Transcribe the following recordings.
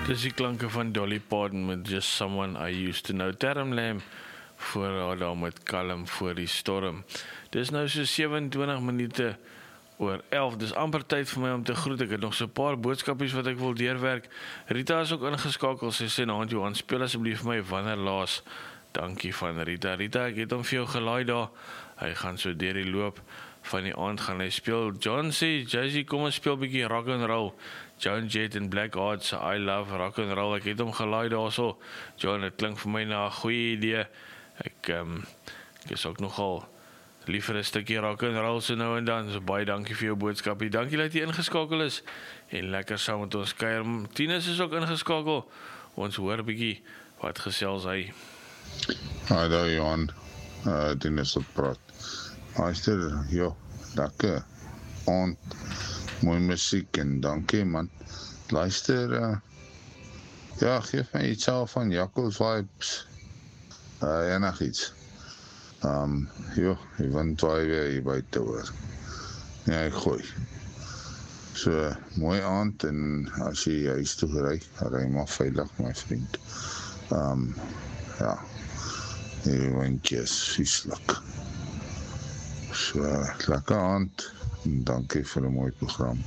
Dis die klanke van Dolly Parton met Just Someone I Used to Know. Term Lamb voor haar daar met kalm voor die storm. Dis nou so 27 minute oor 11. Dis amper tyd vir my om te groet. Ek het nog so 'n paar boodskapies wat ek wil deurwerk. Rita is ook ingeskakel. Sy sê nou, Johan, speel asseblief vir my Wanneer Laas. Dankie van Rita. Rita, ek het hom vir jou gelaai daar. Hy gaan so deur die loop van die aand gaan hy speel. John sê, Jay-Z, kom ons speel bietjie rock and roll. Joan Jett en Black Hearts, I love rock and roll. Ek het hom gelaai daarso. John, dit klink vir my na 'n goeie idee. Ek is ook nogal lief vir 'n stukkie rock and roll so nou en dan. So baie dankie vir jou boodskapie. Dankie dat jy ingeskakel is en lekker saam met ons kuier. Tinus is ook ingeskakel. Ons hoor bietjie wat gesels hy. Hallo Johan, Tinus op praat. Luister, joh, lekker aand, mooi musiek en dankie man. Luister, ja, geef my iets al van Jakkals Vibes. Enig iets. Joh, die wind waai weer hier buite hoor. Ja, ek gooi. So, mooi aand en as jy huis toe ry maar veilig my vriend. Ja, die windjie is vieslik. So, lekker aand en dankie vir 'n mooi program.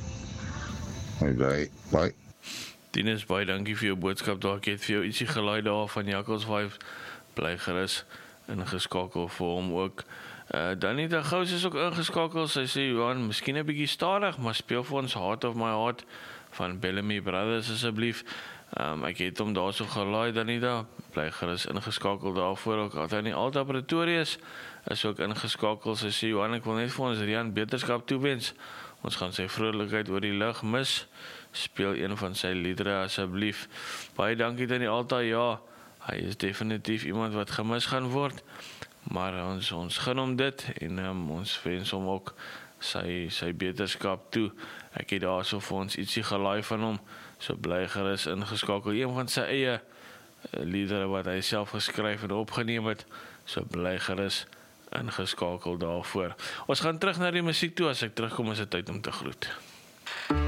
Bye. Tinus, baie dankie vir jou boodskap daar. Ek het vir jou ietsie gelaai daar van Jakkals Vibes. Bly gerus ingeskakel vir hom ook. Danita Gous is ook ingeskakel. Sy sê, Johan, miskien 'n bietjie stadig, maar speel vir ons Heart of My Heart van Bellamy Brothers asseblief. Ek het hom daar so gelaai, Danita. Bly gerus ingeskakel daarvoor ook. Altyd Alta Pretorius is ook ingeskakel. Sy sê, Johan, ek wil net vir ons Rian beterskap toewens. Ons gaan sy vrolikheid oor die lug mis. Speel een van sy liedere asseblief. Baie dankie Alta. Ja, hy is definitief iemand wat gemis gaan word. Maar ons gun hom dit en ons wens hom ook sy beterskap toe. Ek het daar so vir ons ietsie gelaai van hom. So bly gerus ingeskakel. Een van sy eie liedere wat hy self geskryf en opgeneem het. So bly gerus ingeskakel daarvoor. Ons gaan terug na die musiek toe. As ek terugkom is dit tyd om te groet.